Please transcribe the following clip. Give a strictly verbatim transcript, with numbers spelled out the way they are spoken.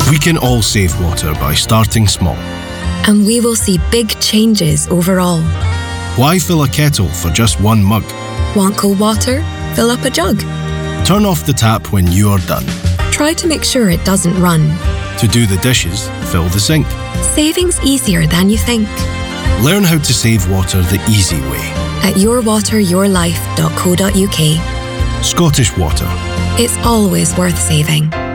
We can all save water by starting small. And we will see big changes overall. Why fill a kettle for just one mug? Want cold water? Fill up a jug. Turn off the tap when you're done. Try to make sure it doesn't run. To do the dishes, fill the sink. Saving's easier than you think. Learn how to save water the easy way. At your water your life dot co dot U K. Scottish Water. It's always worth saving.